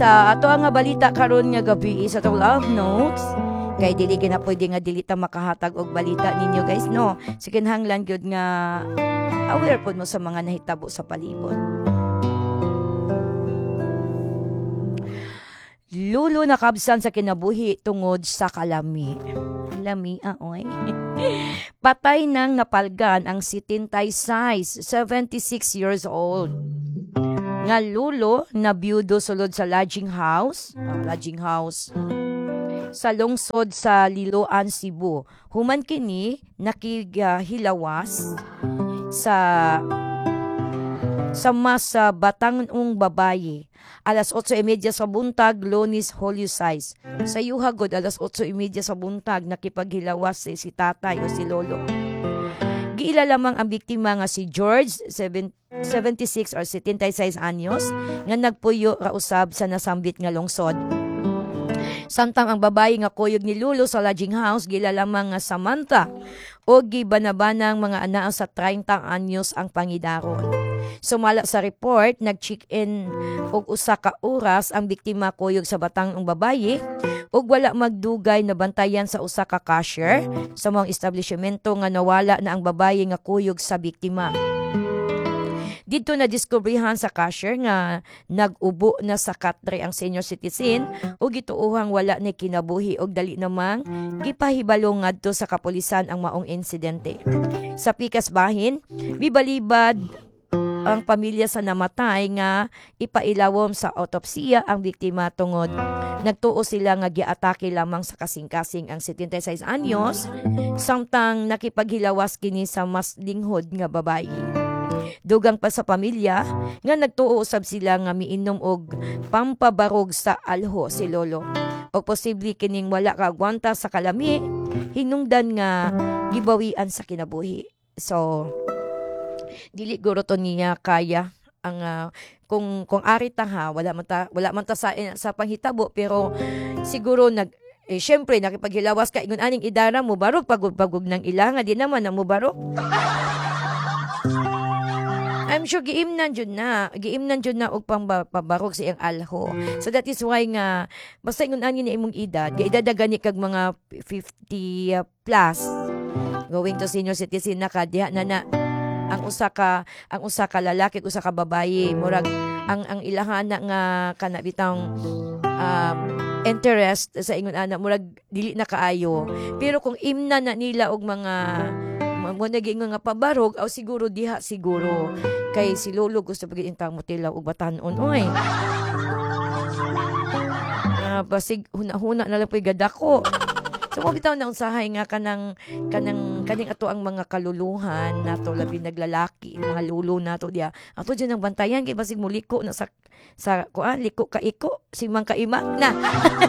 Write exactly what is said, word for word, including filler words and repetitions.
Sa ato nga balita karon nga gabi sa to love notes. Kay dili na pwede nga dili ta makahatag og balita ninyo guys no. Sige hanglan gyud nga aware pod mo sa mga nahitabo sa palibot. Lulo nakabsan sa kinabuhi tungod sa kalami. Lami aoy. Patay nang napalgan ang seventy-six, seventy-six years old. Nga lulo na byudo sulod sa lodging house, uh, lodging house sa lungsod sa Liloan, Cebu. Human kini nakigahilawas sa sa mas uh, batangong babaye. Alas otso y media sa buntag, Lonis Holiusais. Sa yuhagod, alas otso y media sa buntag, nakipaghilawas si, si tatay o si lolo. Giila lamang ang biktima nga si George, seventy-six or seventy-six anyos, nga nagpuyo rausab sa nasambit nga lungsod. Samtang ang babae nga kuyog ni Lulo sa lodging house, gila lamang nga Samantha o gibanabanang mga anaa sa thirty anyos ang pangidaron. Sumala sa report, nag-check-in og usa ka oras ang biktima kuyog sa batang ang babaye ug wala magdugay na bantayan sa usa ka cashier sa mga establishmento nga nawala na ang babaye nga kuyog sa biktima. Dito na diskubrihan sa cashier nga nag-ubo na sa katre ang senior citizen ug gituohang wala ni kinabuhi ug dali namang gipahibalong ngadto sa kapulisan ang maong insidente. Sa pikas bahin, bibalibad ang pamilya sa namatay nga ipailawom sa autopsiya ang biktima tungod nagtuo sila nga giatake lamang sa kasing-kasing ang seventy-six anyos samtang nakipaghilawas kini sa mas linghod nga babae. Dugang pa sa pamilya nga nagtuo usab sila nga miinom og pampabarog sa alho si lolo. O posible kining wala kaagwanta sa kalami, hinungdan nga gibawian sa kinabuhi. So dili guro to niya kaya ang uh, kung kung ari ta ha wala man ta wala man ta sa, sa panghitabo pero siguro nag eh, syempre nakipaghilawas ka ingon aning idara mo barog pagug-pagug ng ilanga di naman na mo barog. I'm sure giimnan jud na giimnan jud na og pambarog sa iyang alho. So that is why nga basta ingon ani ni imong edad gaidadagan ni kag mga fifty uh, plus going to senior citizen na ka diha na na ang usa ka ang usa ka lalaki ug usa ka babaye murag ang ang ilahana nga kana bitang um, interest sa ingon ana murag dili na kaayo pero kung imna na nila og mga mo naging nga pabarog aw siguro diha siguro kay si lolo gusto pagid intang mutilaw og batan-on oy ah basig huna-huna na lang poy gadako. So mo bitaw na usahay nga kanang kanang kaning ato ang mga kaluluhan nato labi naglalaki mga lulo nato dia ato diyan ang bantayan kay basig muliko na sa sa kuan liko ka iko si mang kaima na